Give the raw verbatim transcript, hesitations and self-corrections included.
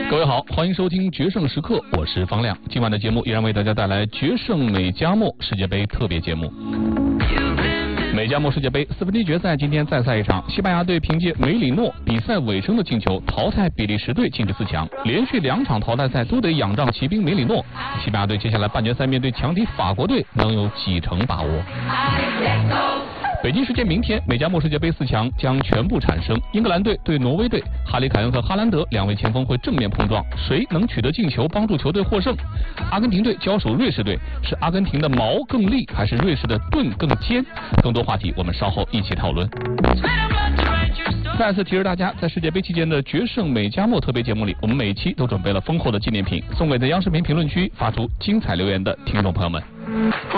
各位好，欢迎收听决胜时刻，我是方亮。今晚的节目依然为大家带来决胜美加墨世界杯特别节目。美加墨世界杯四分之一决赛今天再赛一场，西班牙队凭借梅里诺比赛尾声的进球淘汰比利时队晋级四强，连续两场淘汰赛都得仰仗骑兵梅里诺。西班牙队接下来半决赛面对强敌法国队能有几成把握？北京时间明天，美加墨世界杯四强将全部产生。英格兰队对挪威队，哈里凯恩和哈兰德两位前锋会正面碰撞，谁能取得进球帮助球队获胜？阿根廷队交手瑞士队，是阿根廷的矛更利，还是瑞士的盾更尖？更多话题我们稍后一起讨论。再次提示大家，在世界杯期间的决胜美加墨特别节目里，我们每期都准备了丰厚的纪念品，送给在央视频评论区发出精彩留言的听众朋友们。